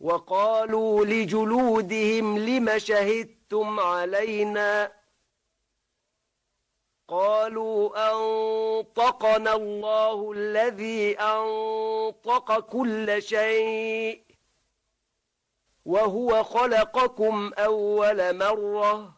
وقالوا لجلودهم لم شهدتم علينا قالوا أنطقنا الله الذي أنطق كل شيء وهو خلقكم أول مرة